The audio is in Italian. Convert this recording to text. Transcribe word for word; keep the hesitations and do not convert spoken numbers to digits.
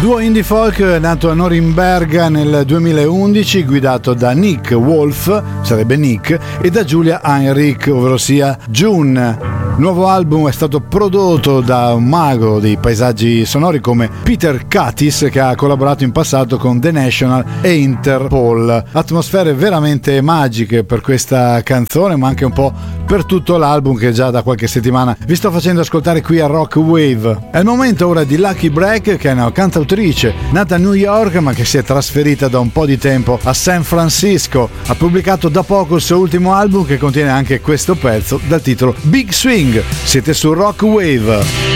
Duo indie folk nato a Norimberga nel duemilaundici, guidato da Nick Wolf, sarebbe Nick, e da Julia Heinrich, ovvero sia June. Il nuovo album è stato prodotto da un mago dei paesaggi sonori come Peter Katis, che ha collaborato in passato con The National e Interpol. Atmosfere veramente magiche per questa canzone, ma anche un po' per tutto l'album che già da qualche settimana vi sto facendo ascoltare qui a Rock Wave. È il momento ora di Lucky Break, che è una cantautrice nata a New York ma che si è trasferita da un po' di tempo a San Francisco. Ha pubblicato da poco il suo ultimo album, che contiene anche questo pezzo dal titolo Big Swing. Siete su Rock Wave.